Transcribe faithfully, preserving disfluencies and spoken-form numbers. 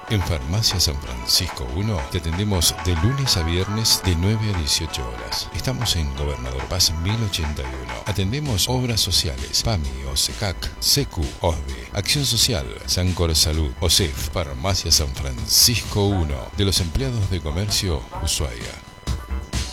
En Farmacia San Francisco uno te atendemos de lunes a viernes de nueve a dieciocho horas. Estamos en Gobernador Paz mil ochenta y uno. Atendemos obras sociales, PAMI, OSECAC, SECU, OSDE, Acción Social, Sancor Salud, OSEF. Farmacia San Francisco uno, de los empleados de comercio Ushuaia.